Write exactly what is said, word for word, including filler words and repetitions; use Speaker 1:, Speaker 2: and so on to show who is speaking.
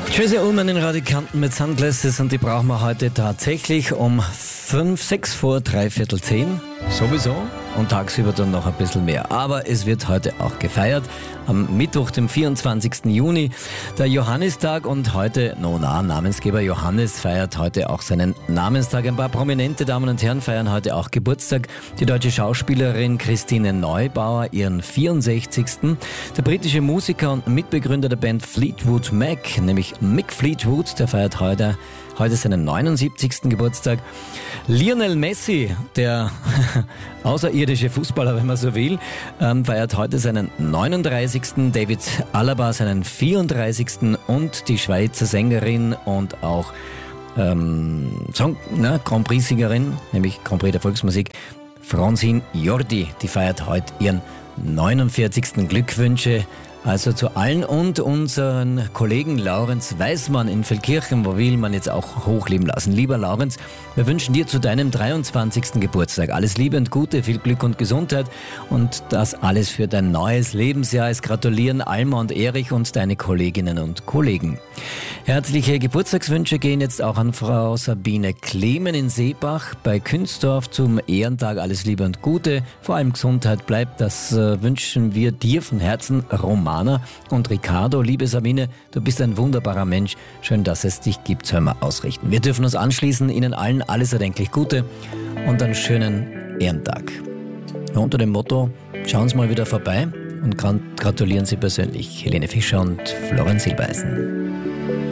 Speaker 1: Tracy Ullman in Radikanten mit Sunglasses, und die brauchen wir heute tatsächlich um fünf, sechs vor dreiviertel zehn. Sowieso. Und tagsüber dann noch ein bisschen mehr. Aber es wird heute auch gefeiert. Am Mittwoch, dem vierundzwanzigsten Juni, der Johannistag. Und heute, no, na, Namensgeber Johannes feiert heute auch seinen Namenstag. Ein paar prominente Damen und Herren feiern heute auch Geburtstag. Die deutsche Schauspielerin Christine Neubauer, ihren vierundsechzigsten Der britische Musiker und Mitbegründer der Band Fleetwood Mac, nämlich Mick Fleetwood, der feiert heute, heute seinen neunundsiebzigsten Geburtstag. Lionel Messi, der außerirdische Fußballer, wenn man so will, ähm, feiert heute seinen neununddreißigsten David Alaba seinen vierunddreißigsten Und die Schweizer Sängerin und auch ähm, Song, ne, Grand Prix-Siegerin, nämlich Grand Prix der Volksmusik, Francine Jordi, die feiert heute ihren neunundvierzigsten Glückwünsche also zu allen und unseren Kollegen Laurenz Weismann in Feldkirchen, wo will man jetzt auch hochleben lassen. Lieber Laurenz, wir wünschen dir zu deinem dreiundzwanzigsten Geburtstag alles Liebe und Gute, viel Glück und Gesundheit und das alles für dein neues Lebensjahr. Es gratulieren Alma und Erich und deine Kolleginnen und Kollegen. Herzliche Geburtstagswünsche gehen jetzt auch an Frau Sabine Klemen in Seebach bei Künztorf zum Ehrentag. Alles Liebe und Gute, vor allem Gesundheit bleibt, das äh, wünschen wir dir von Herzen. Romana und Ricardo, liebe Sabine, du bist ein wunderbarer Mensch. Schön, dass es dich gibt, soll man ausrichten. Wir dürfen uns anschließen, Ihnen allen alles erdenklich Gute und einen schönen Ehrentag. Unter dem Motto, schauen Sie mal wieder vorbei und gratulieren Sie persönlich Helene Fischer und Florian Silbereisen.